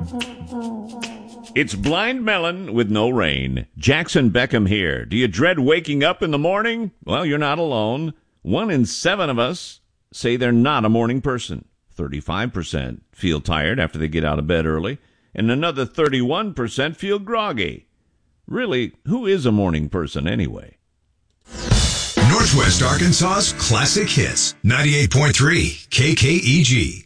It's Blind Melon with no rain. Jackson Beckham here. Do you dread waking up in the morning? Well, you're not alone. 1 in 7 of us say they're not a morning person. 35% feel tired after they get out of bed early, and another 31% feel groggy. Really, who is a morning person anyway? Northwest Arkansas's classic hits. 98.3 KKEG.